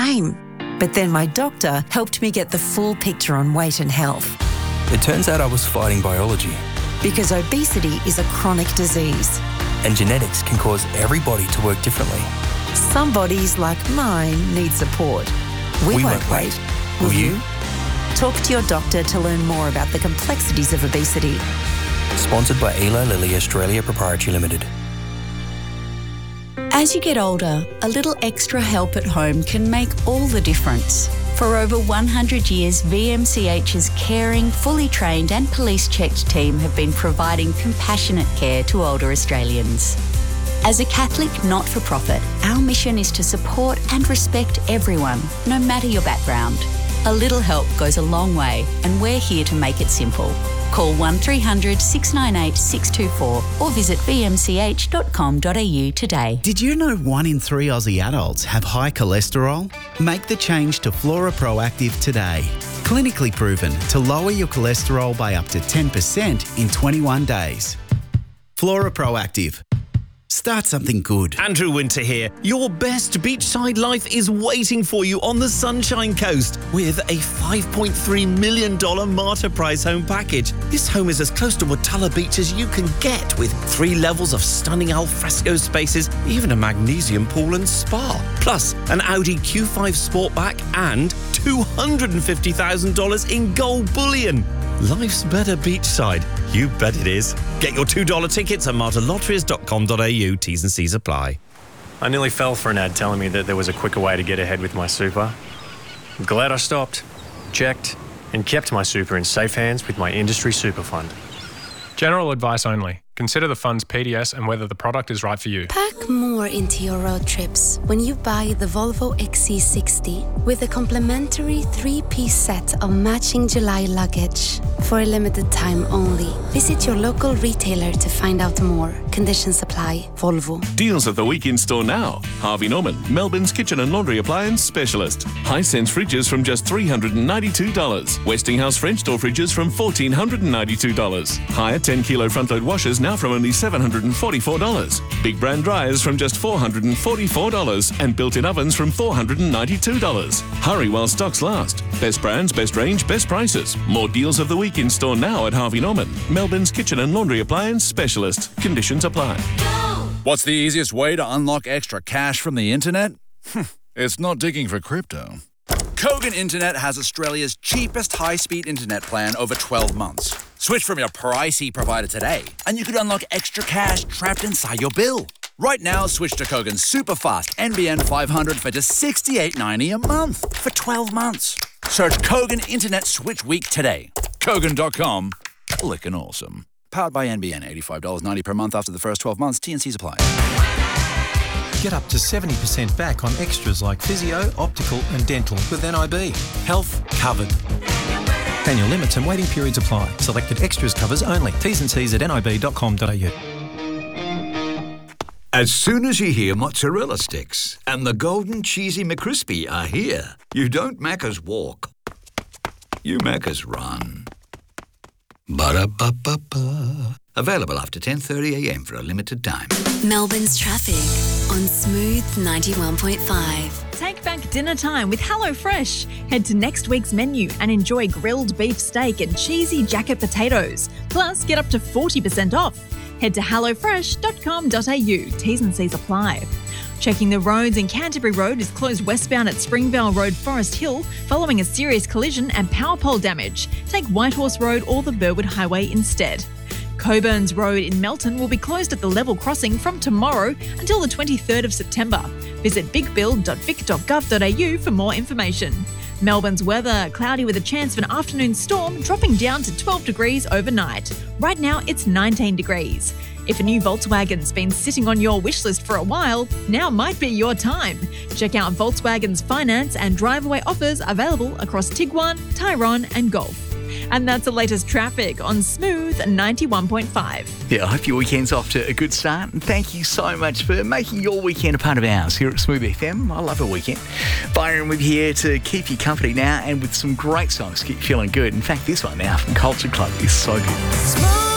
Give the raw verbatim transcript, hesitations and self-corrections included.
same. But then my doctor helped me get the full picture on weight and health. It turns out I was fighting biology. Because obesity is a chronic disease. And genetics can cause every body to work differently. Some bodies, like mine, need support. We, We won't, won't wait. wait. Will you? Talk to your doctor to learn more about the complexities of obesity. Sponsored by Eli Lilly Australia Proprietary Limited. As you get older, a little extra help at home can make all the difference. For over one hundred years, V M C H's caring, fully trained and police-checked team have been providing compassionate care to older Australians. As a Catholic not-for-profit, our mission is to support and respect everyone, no matter your background. A little help goes a long way, and we're here to make it simple. Call one three hundred six nine eight six two four or visit v m c h dot com dot a u today. Did you know one in three Aussie adults have high cholesterol? Make the change to Flora Proactive today. Clinically proven to lower your cholesterol by up to ten percent in twenty-one days. Flora Proactive. Start something good. Andrew Winter here. Your best beachside life is waiting for you on the Sunshine Coast with a five point three million dollars Marta Price home package. This home is as close to Watala Beach as you can get, with three levels of stunning alfresco spaces, even a magnesium pool and spa. Plus, an Audi Q five Sportback and two hundred fifty thousand dollars in gold bullion. Life's better beachside. You bet it is. Get your two dollar tickets at marta lotteries dot com dot a u. T's and C's apply. I nearly fell for an ad telling me that there was a quicker way to get ahead with my super. I'm glad I stopped, checked, and kept my super in safe hands with my industry super fund. General advice only. Consider the fund's P D S and whether the product is right for you. Pack more into your road trips when you buy the Volvo X C sixty with a complimentary three-piece set of matching July luggage. For a limited time only. Visit your local retailer to find out more. Conditions apply. Volvo. Deals at the weekend store now. Harvey Norman, Melbourne's kitchen and laundry appliance specialist. Hisense fridges from just three hundred ninety-two dollars. Westinghouse French door fridges from one thousand four hundred ninety-two dollars. Higher ten kilo front load washers now from only seven hundred forty-four dollars. Big brand dryers from just four hundred forty-four dollars. And built-in ovens from four hundred ninety-two dollars. Hurry while stocks last. Best brands, best range, best prices. More deals of the week in store now at Harvey Norman, Melbourne's kitchen and laundry appliance specialist. Conditions apply. What's the easiest way to unlock extra cash from the internet? It's not digging for crypto. Kogan Internet has Australia's cheapest high-speed internet plan over twelve months. Switch from your pricey provider today, and you could unlock extra cash trapped inside your bill. Right now, switch to Kogan's super fast N B N five hundred for just sixty-eight ninety a month for twelve months. Search Kogan Internet Switch Week today. Kogan dot com. Lickin' awesome. Powered by N B N, eighty-five dollars ninety per month after the first twelve months. T and C's apply. Get up to seventy percent back on extras like physio, optical and dental with N I B. Health covered. Annual limits and waiting periods apply. Selected extras covers only. T's and C's at n i b dot com dot a u. As soon as you hear mozzarella sticks and the golden cheesy McCrispy are here, you don't Macca's walk. You Macca's run. Ba-da-ba-ba-ba. Available after ten thirty a m for a limited time. Melbourne's traffic on Smooth ninety-one point five. Take back dinner time with HelloFresh. Head to next week's menu and enjoy grilled beef steak and cheesy jacket potatoes. Plus, get up to forty percent off. Head to hello fresh dot com dot a u. T's and C's apply. Checking the roads, in Canterbury Road is closed westbound at Springvale Road, Forest Hill, following a serious collision and power pole damage. Take Whitehorse Road or the Burwood Highway instead. Coburns Road in Melton will be closed at the level crossing from tomorrow until the twenty-third of September. Visit big build dot vic dot gov dot a u for more information. Melbourne's weather, cloudy with a chance of an afternoon storm, dropping down to twelve degrees overnight. Right now, it's nineteen degrees. If a new Volkswagen's been sitting on your wish list for a while, now might be your time. Check out Volkswagen's finance and driveway offers available across Tiguan, Tyrone and Golf. And that's the latest traffic on Smooth ninety-one point five. Yeah, I hope your weekend's off to a good start. And thank you so much for making your weekend a part of ours here at Smooth F M. I love a weekend. Byron with you here to keep you company now and with some great songs to keep you feeling good. In fact, this one now from Culture Club is so good. Smooth.